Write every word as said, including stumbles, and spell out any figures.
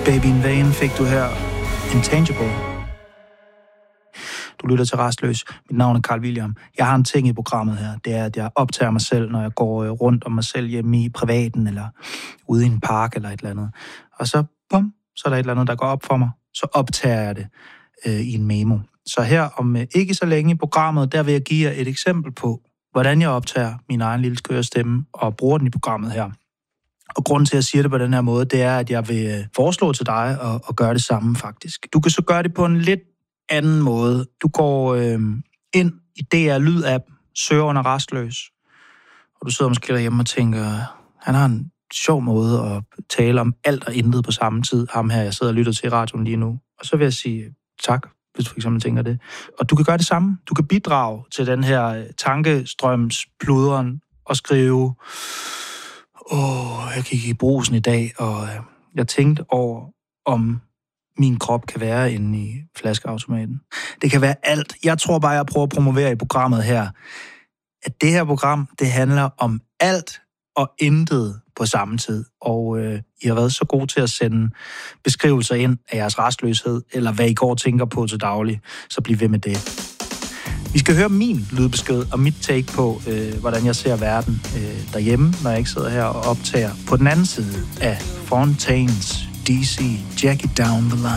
Baby in Vain fik du her. Intangible. Du lytter til Rastløs. Mit navn er Carl William. Jeg har en ting i programmet her. Det er, at jeg optager mig selv, når jeg går rundt om mig selv hjemme i privaten, eller ude i en park, eller et eller andet. Og så, bum, så er der et eller andet, der går op for mig. Så optager jeg det øh, i en memo. Så her om øh, ikke så længe i programmet, der vil jeg give jer et eksempel på, hvordan jeg optager min egen lille skøre stemme, og bruger den i programmet her. Og grunden til, at jeg siger det på den her måde, det er, at jeg vil foreslå til dig at, at gøre det samme, faktisk. Du kan så gøre det på en lidt anden måde. Du går øh, ind i D R Lyd-app, søger under Rastløs, og du sidder måske derhjemme og tænker, han har en sjov måde at tale om alt og intet på samme tid. Ham her, jeg sidder og lytter til i radioen lige nu. Og så vil jeg sige tak, hvis du for eksempel tænker det. Og du kan gøre det samme. Du kan bidrage til den her tankestrømspluderen og skrive, åh, jeg gik i Brugsen i dag, og jeg tænkte over, om min krop kan være inde i flaskeautomaten. Det kan være alt. Jeg tror bare, jeg prøver at promovere i programmet her, at det her program, det handler om alt og intet på samme tid. Og øh, I har været så gode til at sende beskrivelser ind af jeres rastløshed, eller hvad I går og tænker på til daglig, så bliv ved med det. Vi skal høre min lydbesked og mit take på, øh, hvordan jeg ser verden øh, derhjemme, når jeg ikke sidder her og optager på den anden side af Fontaines D C Jackie Down the Line.